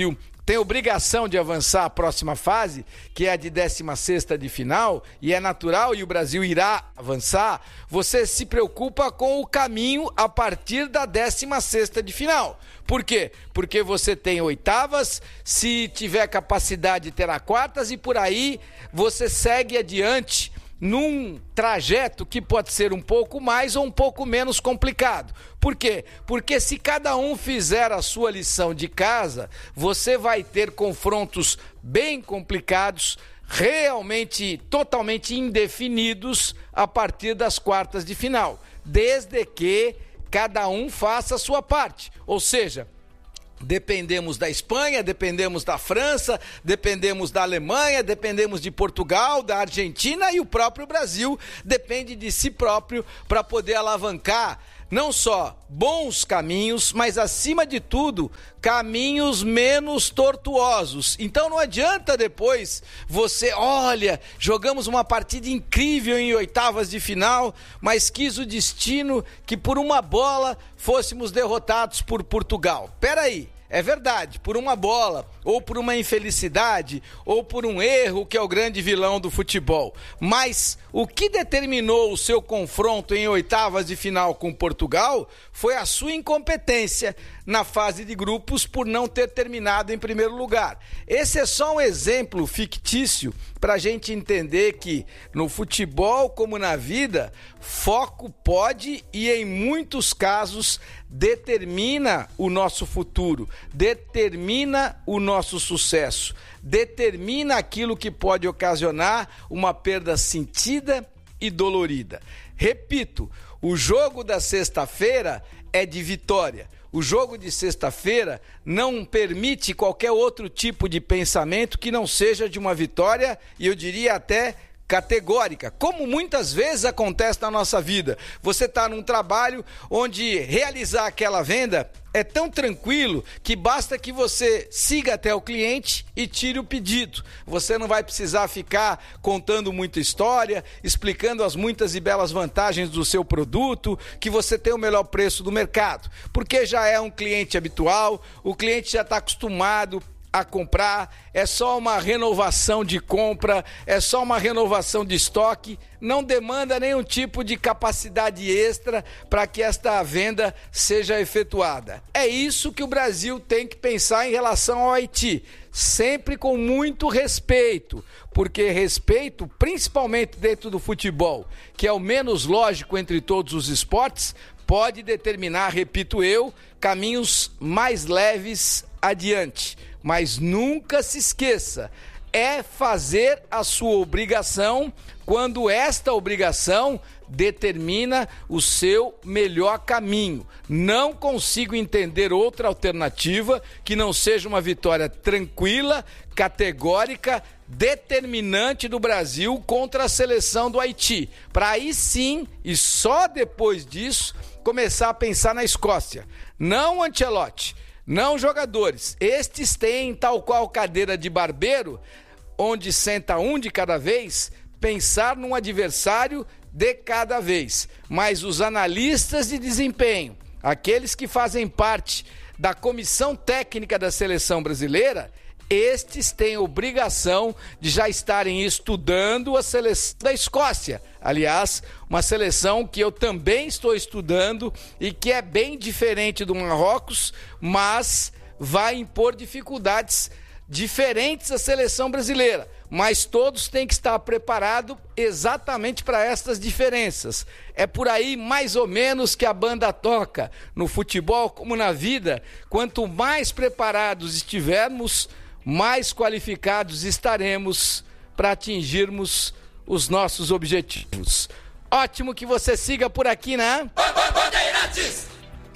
tem obrigação de avançar à próxima fase, que é a de 16ª de final, e é natural e o Brasil irá avançar, você se preocupa com o caminho a partir da 16ª de final. Por quê? Porque você tem oitavas, se tiver capacidade terá quartas e por aí você segue adiante num trajeto que pode ser um pouco mais ou um pouco menos complicado. Por quê? Porque se cada um fizer a sua lição de casa, você vai ter confrontos bem complicados, realmente totalmente indefinidos a partir das quartas de final, desde que cada um faça a sua parte. Ou seja, dependemos da Espanha, dependemos da França, dependemos da Alemanha, dependemos de Portugal, da Argentina, e o próprio Brasil depende de si próprio para poder alavancar não só bons caminhos, mas acima de tudo, caminhos menos tortuosos. Então não adianta depois você, olha, jogamos uma partida incrível em oitavas de final, mas quis o destino que por uma bola fôssemos derrotados por Portugal. Peraí. É verdade, por uma bola, ou por uma infelicidade, ou por um erro que é o grande vilão do futebol. Mas o que determinou o seu confronto em oitavas de final com Portugal foi a sua incompetência na fase de grupos por não ter terminado em primeiro lugar. Esse é só um exemplo fictício para a gente entender que no futebol, como na vida, foco pode e em muitos casos determina o nosso futuro, determina o nosso sucesso, determina aquilo que pode ocasionar uma perda sentida e dolorida. Repito, o jogo da sexta-feira é de vitória. O jogo de sexta-feira não permite qualquer outro tipo de pensamento que não seja de uma vitória, e eu diria até categórica, como muitas vezes acontece na nossa vida. Você está num trabalho onde realizar aquela venda é tão tranquilo que basta que você siga até o cliente e tire o pedido. Você não vai precisar ficar contando muita história, explicando as muitas e belas vantagens do seu produto, que você tem o melhor preço do mercado, porque já é um cliente habitual, o cliente já está acostumado a comprar, é só uma renovação de compra, é só uma renovação de estoque, não demanda nenhum tipo de capacidade extra para que esta venda seja efetuada. É isso que o Brasil tem que pensar em relação ao Haiti, sempre com muito respeito, porque respeito, principalmente dentro do futebol, que é o menos lógico entre todos os esportes, pode determinar, repito eu, caminhos mais leves adiante. Mas nunca se esqueça, é fazer a sua obrigação quando esta obrigação determina o seu melhor caminho. Não consigo entender outra alternativa que não seja uma vitória tranquila, categórica, determinante do Brasil contra a seleção do Haiti. Para aí sim, e só depois disso, começar a pensar na Escócia. Não Ancelotti. Não jogadores, estes têm tal qual cadeira de barbeiro, onde senta um de cada vez, pensar num adversário de cada vez. Mas os analistas de desempenho, aqueles que fazem parte da comissão técnica da seleção brasileira, estes têm obrigação de já estarem estudando a seleção da Escócia. Aliás, uma seleção que eu também estou estudando e que é bem diferente do Marrocos, mas vai impor dificuldades diferentes à seleção brasileira. Mas todos têm que estar preparados exatamente para estas diferenças. É por aí mais ou menos que a banda toca. No futebol, como na vida, quanto mais preparados estivermos, mais qualificados estaremos para atingirmos os nossos objetivos. Ótimo que você siga por aqui, né? Bandeirantes!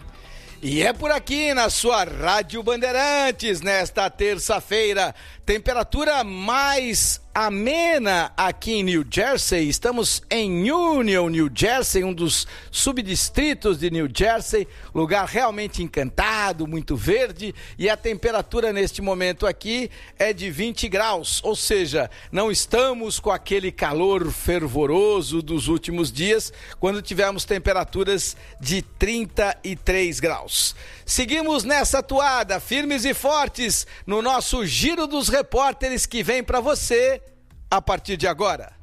E é por aqui na sua Rádio Bandeirantes, nesta terça-feira, temperatura mais amena aqui em New Jersey. Estamos em Union, New Jersey, um dos subdistritos de New Jersey, lugar realmente encantado, muito verde, e a temperatura neste momento aqui é de 20 graus, ou seja, não estamos com aquele calor fervoroso dos últimos dias, quando tivemos temperaturas de 33 graus. Seguimos nessa toada, firmes e fortes, no nosso Giro dos Repórteres, que vem para você a partir de agora.